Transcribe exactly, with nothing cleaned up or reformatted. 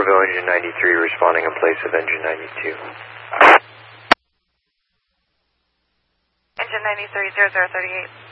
Corville engine ninety-three responding in place of engine ninety-two. Engine ninety-three, zero zero thirty-eight.